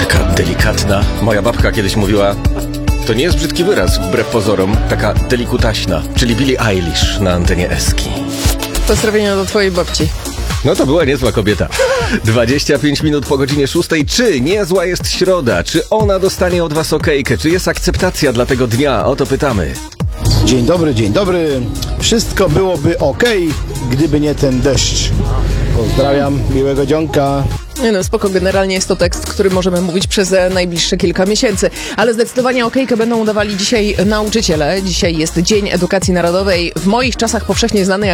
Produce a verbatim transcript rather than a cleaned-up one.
Taka delikatna. Moja babka kiedyś mówiła, to nie jest brzydki wyraz, wbrew pozorom, taka delikutaśna, czyli Billie Eilish na antenie Eski. Pozdrowienia do twojej babci. No to była niezła kobieta. dwadzieścia pięć minut po godzinie szóstej. Czy niezła jest środa? Czy ona dostanie od was okejkę? Czy jest akceptacja dla tego dnia? O to pytamy. Dzień dobry, dzień dobry. Wszystko byłoby okej, gdyby nie ten deszcz. Pozdrawiam, miłego dzionka. Nie no, spoko, generalnie jest to tekst, który możemy mówić przez e, najbliższe kilka miesięcy. Ale zdecydowanie okejkę będą udawali dzisiaj nauczyciele. Dzisiaj jest Dzień Edukacji Narodowej, w moich czasach powszechnie znany jak